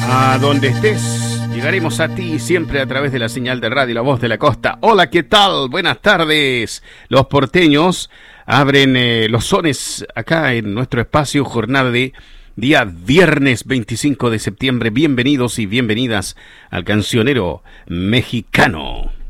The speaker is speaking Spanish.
A donde estés, llegaremos a ti siempre a través de la señal de radio La Voz de la Costa. Hola, ¿qué tal? Buenas tardes. Los porteños abren los sones acá en nuestro espacio, jornada de día viernes 25 de septiembre. Bienvenidos y bienvenidas al cancionero mexicano.